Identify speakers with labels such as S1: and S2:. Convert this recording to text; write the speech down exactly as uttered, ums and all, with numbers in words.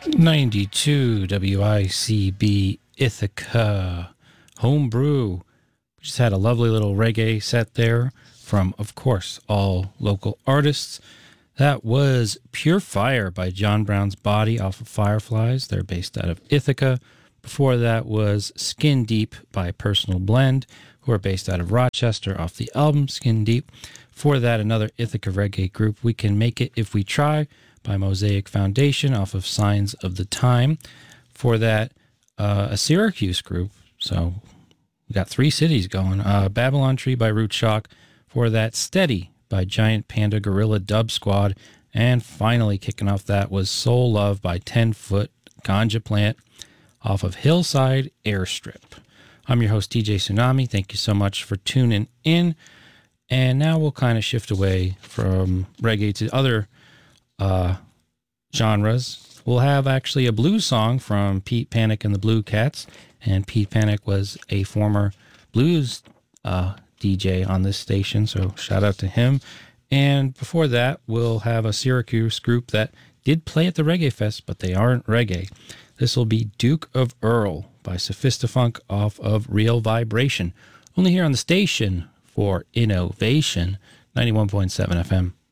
S1: ninety-two W I C B Ithaca Homebrew. We just had a lovely little reggae set there from, of course, all local artists. That was Pure Fire by John Brown's Body off of Fireflies. They're based out of Ithaca. Before that was Skin Deep by Personal Blend, who are based out of Rochester off the album Skin Deep. For that, another Ithaca reggae group, We Can Make It If We Try by Mosaic Foundation off of Signs of the Time. For that, uh, a Syracuse group. So we got three cities going. Uh, Babylon Tree by Root Shock. For that, Steady by Giant Panda Gorilla Dub Squad. And finally, kicking off that was Soul Love by ten foot Ganja Plant off of Hillside Airstrip. I'm your host, D J Tsunami. Thank you so much for tuning in. And now we'll kind of shift away from reggae to other uh, genres. We'll have actually a blues song from Pete Panic and the Blue Cats. And Pete Panic was a former blues uh, D J on this station, so shout out to him. And before that, we'll have a Syracuse group that did play at the Reggae Fest, but they aren't reggae. This will be Duke of Earl by Sophistafunk off of Real Vibration. Only here on the station for Innovation, ninety-one point seven F M.